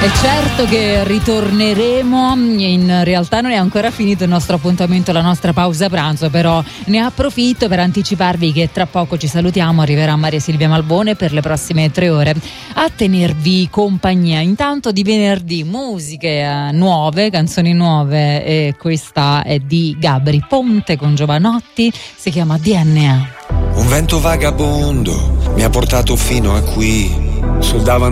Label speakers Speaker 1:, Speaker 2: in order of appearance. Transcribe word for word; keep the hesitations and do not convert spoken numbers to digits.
Speaker 1: È certo che ritorneremo, in realtà non è ancora finito il nostro appuntamento, la nostra pausa pranzo, però ne approfitto per anticiparvi che tra poco ci salutiamo, arriverà Maria Silvia Malbone per le prossime tre ore a tenervi compagnia. Intanto di venerdì musiche eh, nuove, canzoni nuove, e questa è di Gabri Ponte con Giovanotti, si chiama D N A.
Speaker 2: Un vento vagabondo mi ha portato fino a qui, soldavano